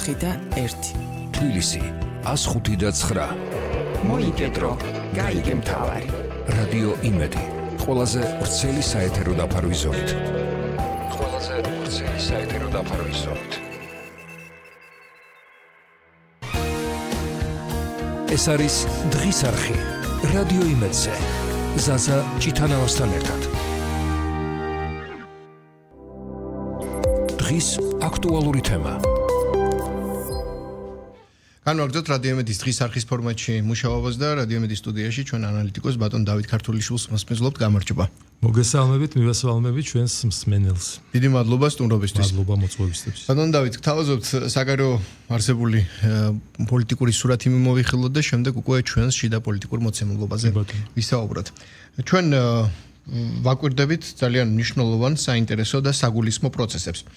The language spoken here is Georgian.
4 და 1. თბილისი 105.9. მოიგედრო, გაიგე მთავარი. რადიო იმედი. ყველაზე ვრცელი საეთერო დაფარვის ზოლით. ეს არის დღის არხი. რადიო იმედზე. ზაზა ჭითანავასთან ერთად. დღის აქტუალური თემა. განვაგრძოთ რადიო იმედის დღის არხის ფორმატში მუშაობას და რადიო იმედის სტუდიაში ჩვენ ანალიტიკოს ბატონ დავით ქართულიშვილს მოსმენლობთ. გამარჯობა. მოგესალმებით, მივესალმებით ჩვენს მსმენელს. დიდი მადლობა სტუმრობისთვის. მადლობა მოწვევისთვის. ბატონ დავით, გთავაზობთ საგარეო არსებული პოლიტიკური სურათი მიმოვიხილოთ და შემდეგ უკვე ჩვენს შიდა პოლიტიკურ მოცემულობაზე ვისაუბროთ. ჩვენ ვაკვირდებით ძალიან მნიშვნელოვან საინტერესო და საგულისხმო პროცესებს.